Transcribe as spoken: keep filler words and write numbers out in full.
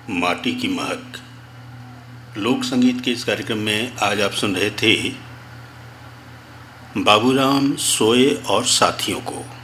माटी की महक। लोक संगीत के इस कार्यक्रम में आज आप सुन रहे थे बाबूराम सोए और साथियों को।